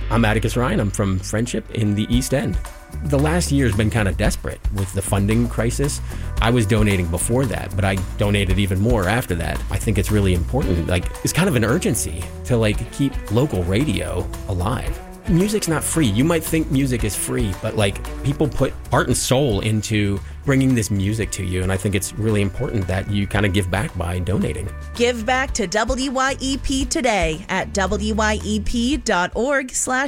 I'm Atticus Ryan. I'm from Friendship in the East End. The last year's been kind of desperate with the funding crisis. I was donating before that, but I donated even more after that. I think it's really important. It's kind of an urgency to keep local radio alive. Music's not free. You might think music is free, but people put heart and soul into bringing this music to you. And I think it's really important that you kind of give back by donating. Give back to WYEP today at wyep.org/donate.